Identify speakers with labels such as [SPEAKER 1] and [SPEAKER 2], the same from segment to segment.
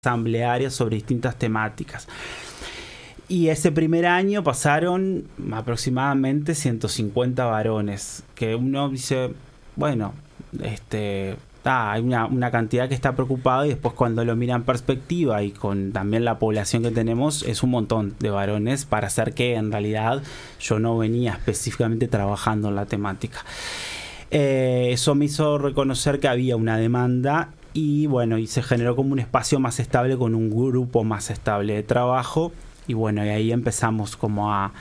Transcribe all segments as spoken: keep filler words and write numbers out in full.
[SPEAKER 1] asamblearias sobre distintas temáticas. Y ese primer año pasaron aproximadamente ciento cincuenta varones, que uno dice, bueno, este, ah, hay una, una cantidad que está preocupada, y después cuando lo mira en perspectiva y con también la población que tenemos, es un montón de varones para hacer que en realidad yo no venía específicamente trabajando en la temática. Eh, eso me hizo reconocer que había una demanda. Y bueno, y se generó como un espacio más estable con un grupo más estable de trabajo. Y bueno, y ahí empezamos como a,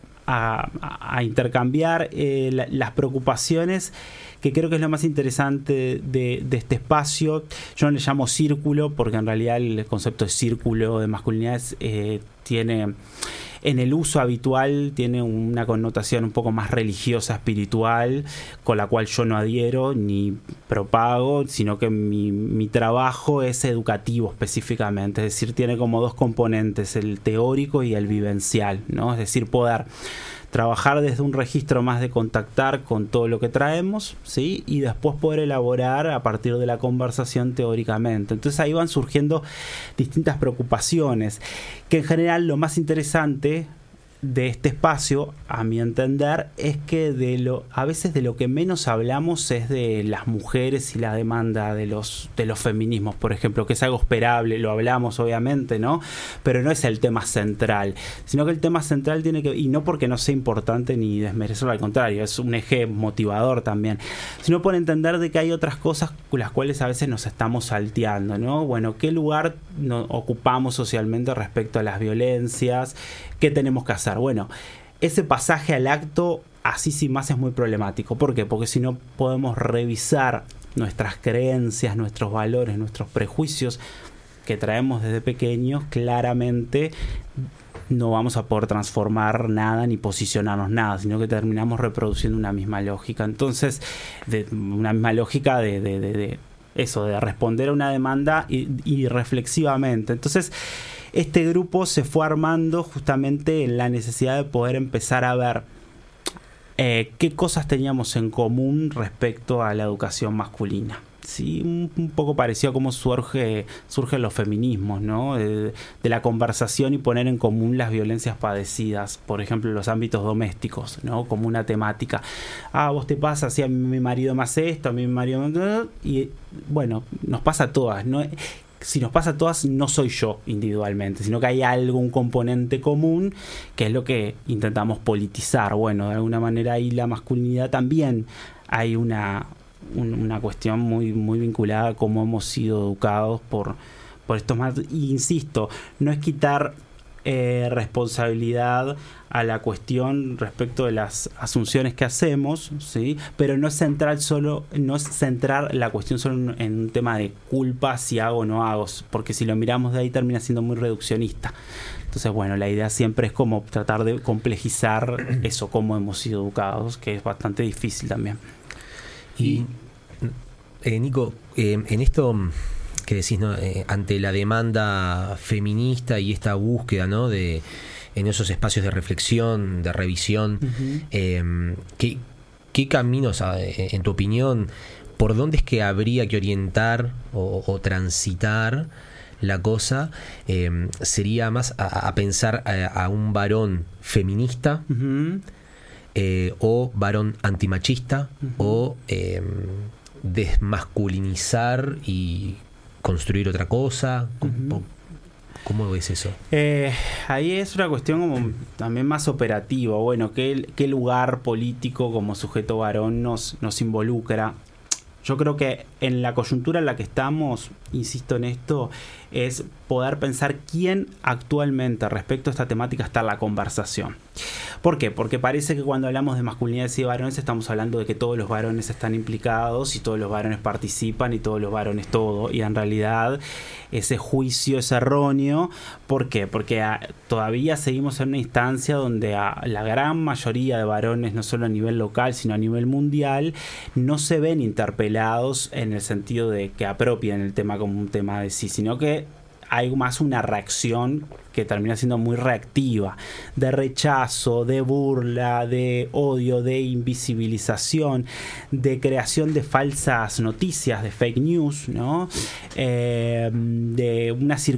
[SPEAKER 1] a, a intercambiar eh, la, las preocupaciones, que creo que es lo más interesante de, de este espacio. Yo no le llamo círculo, porque en realidad el concepto de círculo de masculinidades eh, tiene... en el uso habitual tiene una connotación un poco más religiosa, espiritual, con la cual yo no adhiero ni propago, sino que mi, mi trabajo es educativo específicamente, es decir, tiene como dos componentes, el teórico y el vivencial, ¿no? Es decir, poder trabajar desde un registro más de contactar con todo lo que traemos, ¿sí? Y después poder elaborar a partir de la conversación teóricamente. Entonces ahí van surgiendo distintas preocupaciones, que en general lo más interesante de este espacio, a mi entender, es que de lo a veces de lo que menos hablamos es de las mujeres y la demanda de los de los feminismos, por ejemplo, que es algo esperable, lo hablamos obviamente, ¿no? Pero no es el tema central, sino que el tema central tiene que, y no porque no sea importante ni desmerecerlo, al contrario, es un eje motivador también, sino por entender de que hay otras cosas con las cuales a veces nos estamos salteando, ¿no? Bueno, ¿qué lugar nos ocupamos socialmente respecto a las violencias? ¿Qué tenemos que hacer? Bueno, ese pasaje al acto así sin más es muy problemático. ¿Por qué? Porque si no podemos revisar nuestras creencias, nuestros valores, nuestros prejuicios que traemos desde pequeños, claramente no vamos a poder transformar nada ni posicionarnos nada, sino que terminamos reproduciendo una misma lógica. Entonces, de, una misma lógica de, de, de, de eso, de responder a una demanda y, y reflexivamente. Entonces, este grupo se fue armando justamente en la necesidad de poder empezar a ver eh, qué cosas teníamos en común respecto a la educación masculina. Sí, un, un poco parecido a cómo surge, surgen los feminismos, ¿no? De, de la conversación y poner en común las violencias padecidas, por ejemplo, en los ámbitos domésticos, ¿no? Como una temática. Ah, vos te pasa, así a mi marido me hace esto, a mi marido me... Y bueno, nos pasa a todas, ¿no? Si nos pasa a todas, no soy yo individualmente, sino que hay algo, un componente común, que es lo que intentamos politizar. Bueno, de alguna manera ahí la masculinidad también hay una, un, una cuestión muy, muy vinculada a cómo hemos sido educados por, por estos más. Y insisto, no es quitar eh, responsabilidad a la cuestión respecto de las asunciones que hacemos, ¿sí? Pero no es centrar solo, no es centrar la cuestión solo en, en un tema de culpa, si hago o no hago, porque si lo miramos de ahí termina siendo muy reduccionista. Entonces, bueno, la idea siempre es como tratar de complejizar eso, cómo hemos sido educados, que es bastante difícil también.
[SPEAKER 2] Y, eh, Nico, eh, en esto que decís, ¿no? Eh, ante la demanda feminista y esta búsqueda, ¿no? de en esos espacios de reflexión, de revisión, uh-huh. eh, ¿qué, ¿qué caminos, en tu opinión, por dónde es que habría que orientar o, o transitar la cosa? Eh, ¿Sería más a, a pensar a, a un varón feminista, uh-huh. eh, o varón antimachista, uh-huh. o eh, desmasculinizar y construir otra cosa? Uh-huh. ¿Cómo ves eso?
[SPEAKER 1] Eh, ahí es una cuestión como también más operativa. Bueno, ¿qué, qué lugar político como sujeto varón nos, nos involucra? Yo creo que en la coyuntura en la que estamos, insisto en esto, es poder pensar quién actualmente respecto a esta temática está en la conversación. ¿Por qué? Porque parece que cuando hablamos de masculinidades y varones estamos hablando de que todos los varones están implicados y todos los varones participan y todos los varones todo, y en realidad ese juicio es erróneo. ¿Por qué? Porque a, todavía seguimos en una instancia donde a la gran mayoría de varones, no solo a nivel local sino a nivel mundial, no se ven interpelados en el sentido de que apropien el tema como un tema de sí, sino que hay más una reacción que termina siendo muy reactiva, de rechazo, de burla, de odio, de invisibilización, de creación de falsas noticias, de fake news, ¿no? Eh, de una circunstancia